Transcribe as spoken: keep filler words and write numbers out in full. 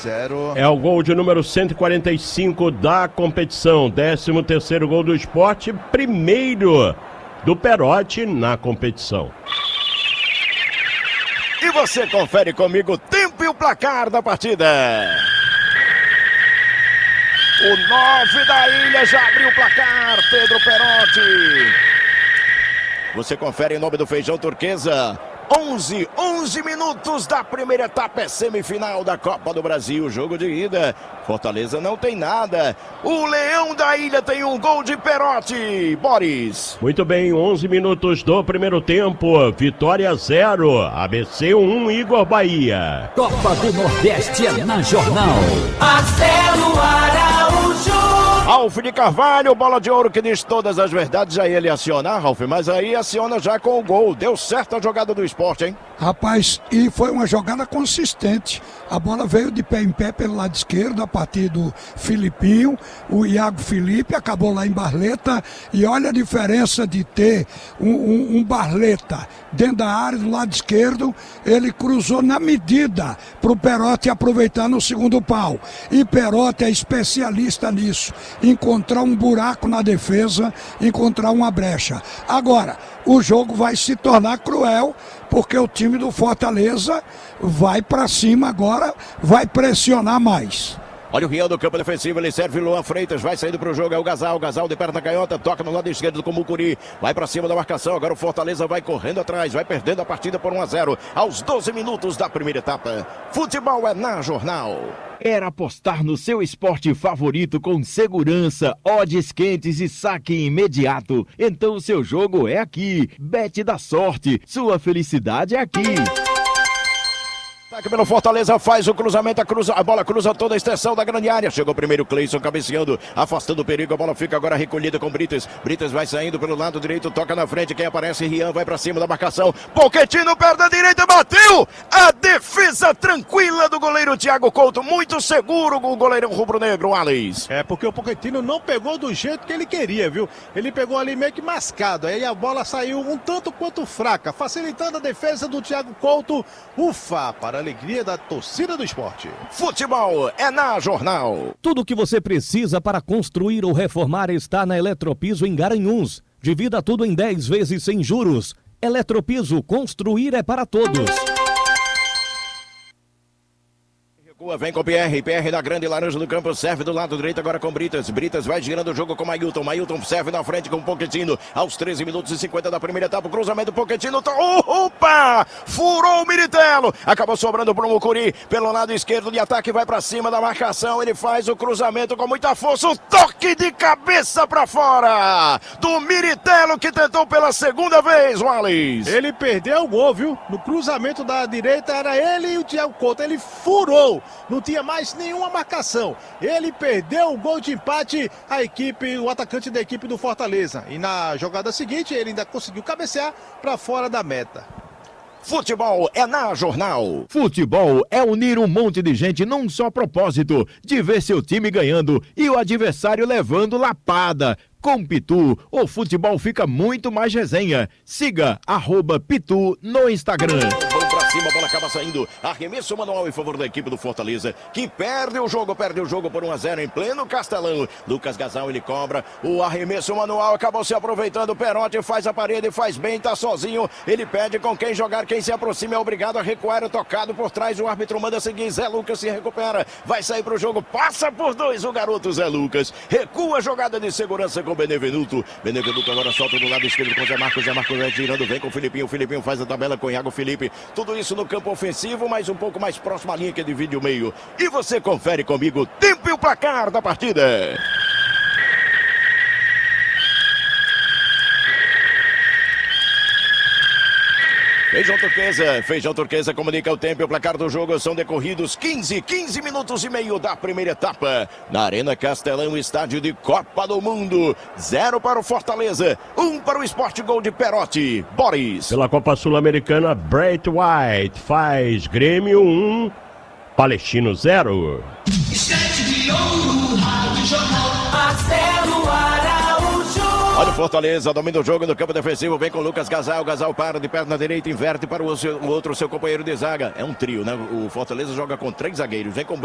zero. É o gol de número cento e quarenta e cinco da competição. décimo terceiro gol do Sport, primeiro do Perotti na competição. E você confere comigo o tempo e o placar da partida. O nove da Ilha já abriu o placar, Pedro Perotti. Você confere em nome do Feijão Turquesa. onze, onze minutos da primeira etapa, é semifinal da Copa do Brasil, jogo de ida. Fortaleza não tem nada. O Leão da Ilha tem um gol de Perotti. Boris. Muito bem, onze minutos do primeiro tempo. Vitória zero. A B C um, Igor Bahia. Copa do Nordeste é na Jornal. Marcelo Araújo. Ralf de Carvalho, bola de ouro que diz todas as verdades. Aí ele aciona, Ralf, mas aí aciona já com o gol. Deu certo a jogada do Sport, hein? Rapaz, e foi uma jogada consistente. A bola veio de pé em pé pelo lado esquerdo, a partir do Filipinho. O Iago Felipe acabou lá em Barleta. E olha a diferença de ter um, um, um Barleta dentro da área do lado esquerdo. Ele cruzou na medida para o Perotti aproveitar no segundo pau. E Perotti é especialista nisso. Encontrar um buraco na defesa, encontrar uma brecha. Agora, o jogo vai se tornar cruel, porque o time do Fortaleza vai para cima agora, vai pressionar mais. Olha o Rian do campo defensivo, ele serve Luan Freitas, vai saindo pro jogo, é o Gasal, Gasal de perna canhota, toca no lado esquerdo com o Mucuri, vai pra cima da marcação, agora o Fortaleza vai correndo atrás, vai perdendo a partida por um a zero, aos doze minutos da primeira etapa. Futebol é na Jornal. Era apostar no seu esporte favorito com segurança, odds quentes e saque imediato. Então o seu jogo é aqui. Bet da sorte, sua felicidade é aqui. Ataque pelo Fortaleza, faz o cruzamento, a, cruza, a bola cruza toda a extensão da grande área. Chegou primeiro o Cleison cabeceando, afastando o perigo. A bola fica agora recolhida com Brites. Brites vai saindo pelo lado direito, toca na frente. Quem aparece, Rian, vai pra cima da marcação. Pochettino, perna direita, bateu! A defesa tranquila do goleiro Thiago Couto. Muito seguro o goleirão rubro-negro, Alex. É, porque o Pochettino não pegou do jeito que ele queria, viu? Ele pegou ali meio que mascado. Aí a bola saiu um tanto quanto fraca, facilitando a defesa do Thiago Couto. Ufa, para a alegria da torcida do esporte. Futebol é na Jornal. Tudo o que você precisa para construir ou reformar está na Eletropiso em Garanhuns. Divida tudo em dez vezes sem juros. Eletropiso, construir é para todos. Vem com o Pierre, Pierre na grande laranja do campo, serve do lado direito agora com Britas, Britas vai girando o jogo com Mailton, Mailton serve na frente com o Pochettino, aos treze minutos e cinquenta da primeira etapa, o cruzamento do Pochettino, opa, furou o Militello, acabou sobrando para o Mucuri, pelo lado esquerdo de ataque, vai para cima da marcação, ele faz o cruzamento com muita força, o toque de cabeça para fora, do Militello que tentou pela segunda vez, Wallace. Ele perdeu o gol, viu? No cruzamento da direita era ele e o Thiago Couto, ele furou. Não tinha mais nenhuma marcação. Ele perdeu o gol de empate, a equipe, o atacante da equipe do Fortaleza. E na jogada seguinte, ele ainda conseguiu cabecear para fora da meta. Futebol é na Jornal. Futebol é unir um monte de gente num só propósito, de ver seu time ganhando e o adversário levando lapada. Com Pitu, o futebol fica muito mais resenha. Siga arroba Pitu no Instagram. Vamos pra cima, a bola acaba saindo. Arremesso manual em favor da equipe do Fortaleza, que perde o jogo, perde o jogo por um a zero em pleno Castelão. Lucas Gasal, ele cobra. O arremesso manual acabou se aproveitando. O Perotti faz a parede, faz bem, tá sozinho. Ele pede com quem jogar, quem se aproxima é obrigado a recuar. É tocado por trás, o árbitro manda seguir. Zé Lucas se recupera, vai sair pro jogo, passa por dois o garoto Zé Lucas. Recua a jogada de segurança com Benevenuto. Benevenuto agora solta do lado esquerdo com o Zé Marcos. Zé Marcos vai girando, vem com o Filipinho. O Filipinho faz a tabela com o Iago Felipe. Tudo isso no campo ofensivo, mas um pouco mais próximo à linha que divide o meio. E você confere comigo o tempo e o placar da partida. Feijão Turquesa, Feijão Turquesa comunica o tempo e o placar do jogo. São decorridos quinze, quinze minutos e meio da primeira etapa. Na Arena Castelão, estádio de Copa do Mundo. Zero para o Fortaleza, um para o Sport, gol de Perotti. Boris. Pela Copa Sul-Americana, Bright White faz Grêmio um, Palestino zero. Marcelo Araújo. Olha o Fortaleza, domina o jogo no campo defensivo, vem com o Lucas Gasal, Gasal para de perna direita, inverte para o, seu, o outro, seu companheiro de zaga. É um trio, né? O Fortaleza joga com três zagueiros, vem com